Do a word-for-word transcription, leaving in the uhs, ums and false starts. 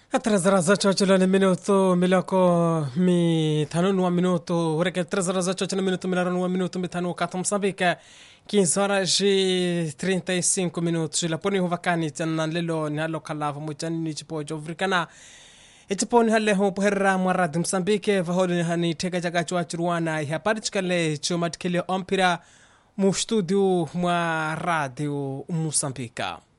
Atrazaraza chochola ni minuto milako mi tanunu wa minuto ureke atrazaraza chochola minuto milaranu wa minuto mitanu kata Msambika quinze horas e trinta e cinco minutos la poni huvakani tana lelo ni halo kalava mutani ni chipojo afrikana itiponi halle ho puherra mwarad Msambike vaholi hani teka jaga chwa chruana ya partichkale chumatkele ompira mu studio mwa radio Msambika.